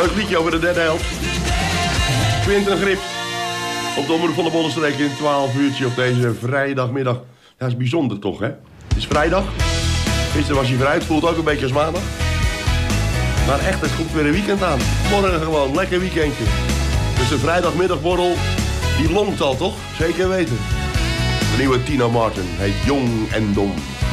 Leuk liedje over de derde helft. Quinten Grips. Op de Omroep van de Bollenstreek in 12 uurtje op deze vrijdagmiddag. Dat is bijzonder toch, hè? Het is vrijdag. Gisteren was hij vrij. Het voelt ook een beetje als maandag. Maar echt, het komt weer een weekend aan. Morgen gewoon, lekker weekendje. Dus de vrijdagmiddagborrel, die longt al, toch? Zeker weten. De nieuwe Tina Martin heet Jong en Dom.